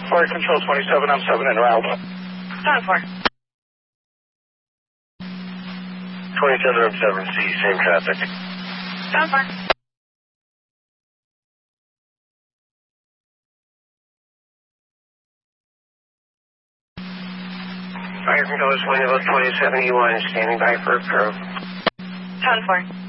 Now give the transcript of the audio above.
Flight Control 27, I'm 7 en route. 7-4. 27 up 7C, same traffic. 7-4. Fire Control 27 E1, standing by for approval. 7-4.